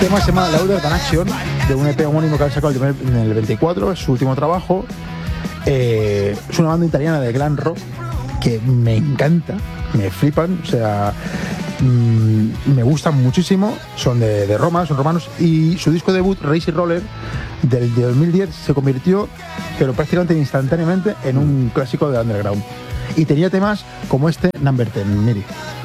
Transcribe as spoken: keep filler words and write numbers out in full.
tema se llama Louder Than Action, de un E P homónimo que han sacado en el veinticuatro, es su último trabajo. Eh, es una banda italiana de glam rock que me encanta, me flipan, o sea, mmm, me gustan muchísimo, son de, de Roma, son romanos, y su disco debut, Racy Roller, del de dos mil diez, se convirtió, pero prácticamente instantáneamente, en un clásico de underground. Y tenía temas como este, Number ten, mire.